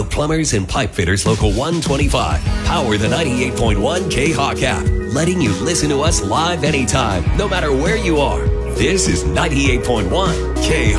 The Plumbers and Pipe Fitters Local 125 power the 98.1 K-Hawk app, letting you listen to us live anytime, no matter where you are. This is 98.1 K-Hawk.